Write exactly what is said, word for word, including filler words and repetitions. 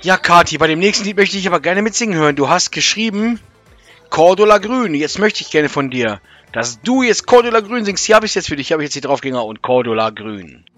Ja, Kati, bei dem nächsten Lied möchte ich aber gerne mitsingen hören. Du hast geschrieben Cordula Grün. Jetzt möchte ich gerne von dir, dass du jetzt Cordula Grün singst. Hier habe ich es jetzt für dich. Hier habe ich jetzt die Draufgänger und Cordula Grün.